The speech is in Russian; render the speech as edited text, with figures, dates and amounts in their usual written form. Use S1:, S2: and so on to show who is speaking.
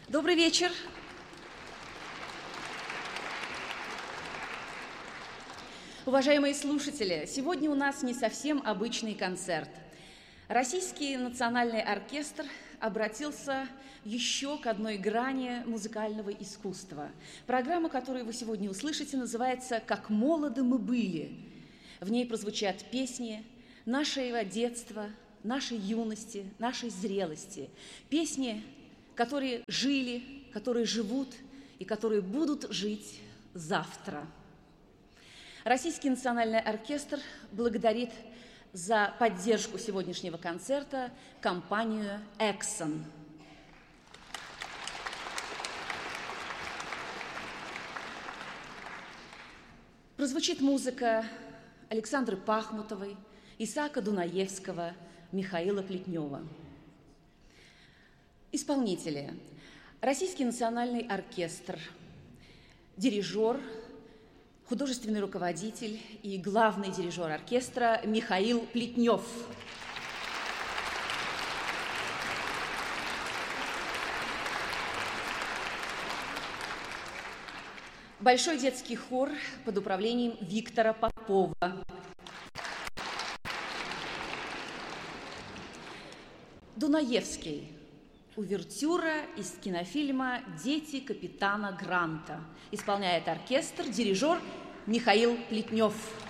S1: Добрый вечер. Уважаемые слушатели, сегодня у нас не совсем обычный концерт. Российский национальный оркестр обратился еще к одной грани музыкального искусства. Программа, которую вы сегодня услышите, называется «Как молоды мы были». В ней прозвучат песни нашего детства, нашей юности, нашей зрелости. Песни, которые жили, которые живут и которые будут жить завтра. Российский национальный оркестр благодарит за поддержку сегодняшнего концерта компанию «Эксон». Прозвучит музыка Александры Пахмутовой, Исаака Дунаевского, Михаила Плетнева. Исполнители. Российский национальный оркестр, дирижер, художественный руководитель и главный дирижер оркестра Михаил Плетнев. Большой детский хор под управлением Виктора Попова. Дунаевский. Увертюра из кинофильма «Дети капитана Гранта». Исполняет оркестр, дирижер Михаил Плетнев.